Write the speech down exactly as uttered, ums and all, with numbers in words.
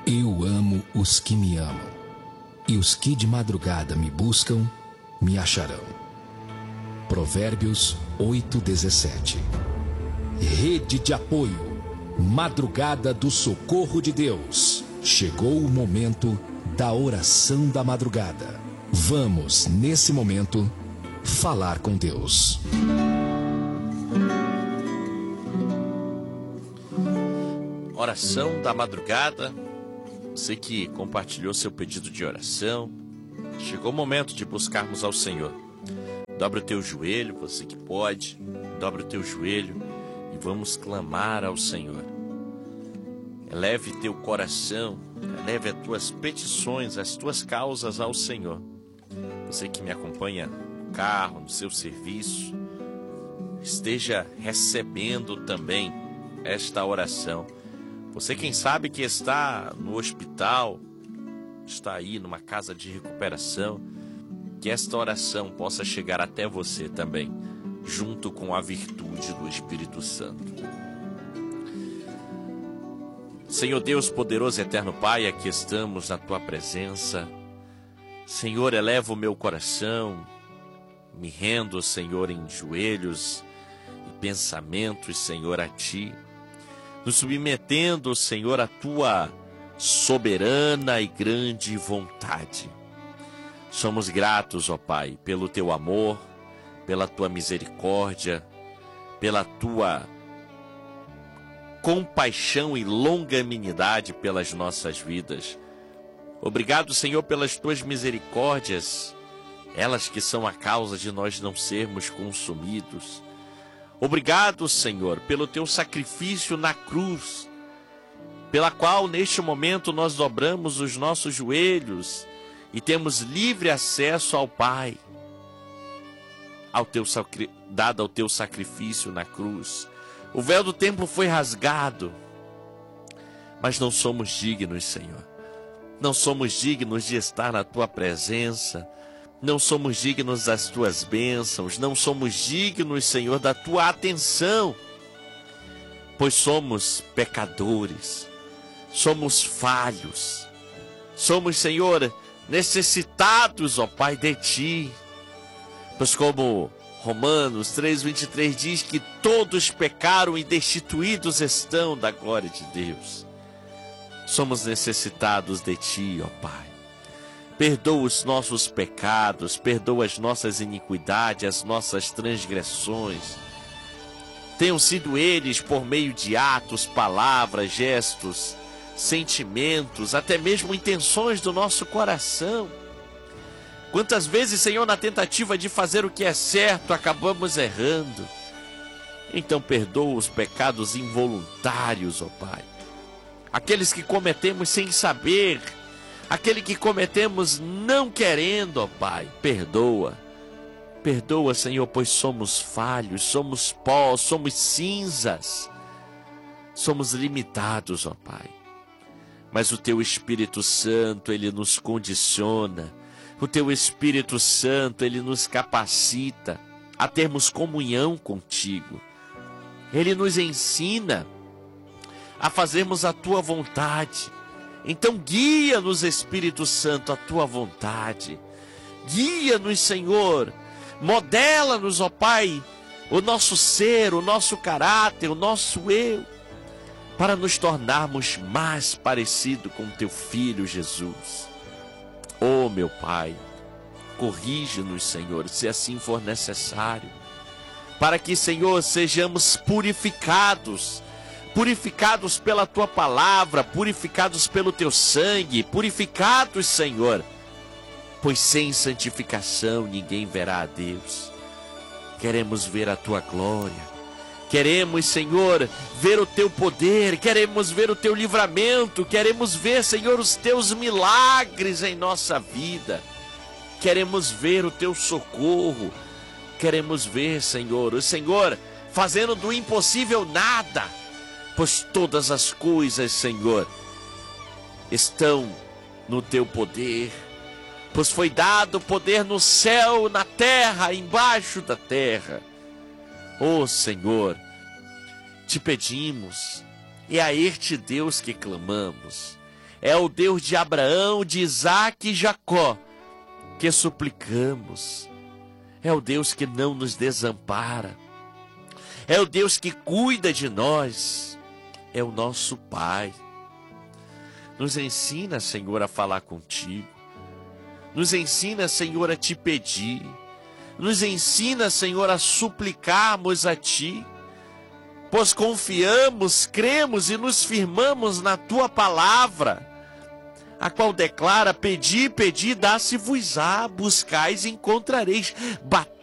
Eu amo os que me amam, e os que de madrugada me buscam, me acharão. Provérbios oito, dezessete. Rede de apoio, madrugada do socorro de Deus. Chegou o momento da oração da madrugada. Vamos, nesse momento, falar com Deus. Oração da madrugada. Você que compartilhou seu pedido de oração, chegou o momento de buscarmos ao Senhor. Dobra o teu joelho, você que pode, dobra o teu joelho e vamos clamar ao Senhor. Eleve teu coração, eleve as tuas petições, as tuas causas ao Senhor. Você que me acompanha no carro, no seu serviço, esteja recebendo também esta oração. Você, quem sabe, que está no hospital, está aí numa casa de recuperação, que esta oração possa chegar até você também, junto com a virtude do Espírito Santo. Senhor Deus poderoso e eterno Pai, aqui estamos na Tua presença. Senhor, eleva o meu coração, me rendo, Senhor, em joelhos e pensamentos, Senhor, a Ti. Nos submetendo, Senhor, à Tua soberana e grande vontade. Somos gratos, ó Pai, pelo Teu amor, pela Tua misericórdia, pela Tua compaixão e longanimidade pelas nossas vidas. Obrigado, Senhor, pelas Tuas misericórdias, elas que são a causa de nós não sermos consumidos. Obrigado, Senhor, pelo Teu sacrifício na cruz, pela qual neste momento nós dobramos os nossos joelhos e temos livre acesso ao Pai, ao teu sacri... dado ao Teu sacrifício na cruz. O véu do templo foi rasgado, mas não somos dignos, Senhor. Não somos dignos de estar na Tua presença. Não somos dignos das Tuas bênçãos, não somos dignos, Senhor, da Tua atenção, pois somos pecadores, somos falhos, somos, Senhor, necessitados, ó Pai, de Ti, pois como Romanos três, vinte e três diz que todos pecaram e destituídos estão da glória de Deus. Somos necessitados de Ti, ó Pai. Perdoa os nossos pecados, perdoa as nossas iniquidades, as nossas transgressões. Tenham sido eles por meio de atos, palavras, gestos, sentimentos, até mesmo intenções do nosso coração. Quantas vezes, Senhor, na tentativa de fazer o que é certo, acabamos errando. Então perdoa os pecados involuntários, ó Pai. Aqueles que cometemos sem saber, aquele que cometemos não querendo, ó Pai, perdoa. Perdoa, Senhor, pois somos falhos, somos pó, somos cinzas. Somos limitados, ó Pai. Mas o Teu Espírito Santo, Ele nos condiciona. O Teu Espírito Santo, Ele nos capacita a termos comunhão contigo. Ele nos ensina a fazermos a Tua vontade. Então guia-nos, Espírito Santo, a Tua vontade. Guia-nos, Senhor. Modela-nos, ó Pai, o nosso ser, o nosso caráter, o nosso eu, para nos tornarmos mais parecidos com Teu Filho Jesus. Oh, meu Pai, corrige-nos, Senhor, se assim for necessário, para que, Senhor, sejamos purificados, purificados pela Tua palavra, purificados pelo Teu sangue, purificados, Senhor, pois sem santificação ninguém verá a Deus. Queremos ver a Tua glória, queremos, Senhor, ver o Teu poder, queremos ver o Teu livramento, queremos ver, Senhor, os Teus milagres em nossa vida, queremos ver o Teu socorro, queremos ver, Senhor, o Senhor fazendo do impossível nada, pois todas as coisas, Senhor, estão no Teu poder, pois foi dado poder no céu, na terra, embaixo da terra. Ó Senhor, te pedimos, é a Este Deus que clamamos, é o Deus de Abraão, de Isaque e Jacó, que suplicamos. É o Deus que não nos desampara. É o Deus que cuida de nós. É o nosso Pai. Nos ensina, Senhor, a falar contigo. Nos ensina, Senhor, a te pedir. Nos ensina, Senhor, a suplicarmos a Ti, pois confiamos, cremos e nos firmamos na Tua palavra, a qual declara: pedi, pedi, dá-se-vos-á, buscais e encontrareis, bateis